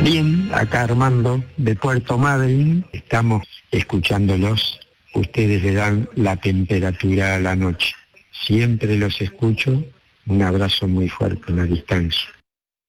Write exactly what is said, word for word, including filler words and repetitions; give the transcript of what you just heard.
Bien, acá Armando de Puerto Madryn, estamos escuchándolos. Ustedes le dan la temperatura a la noche. Siempre los escucho. Un abrazo muy fuerte en la distancia.